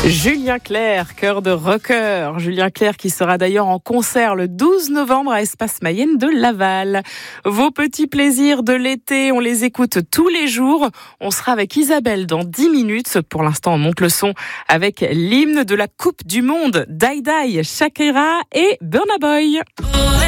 Julien Clerc, cœur de rocker. Julien Clerc qui sera d'ailleurs en concert le 12 novembre à Espace Mayenne de Laval. Vos petits plaisirs de l'été, on les écoute tous les jours. On sera avec Isabelle dans 10 minutes. Pour l'instant, on monte le son avec l'hymne de la Coupe du Monde, Die Die, Shakira et Burna Boy.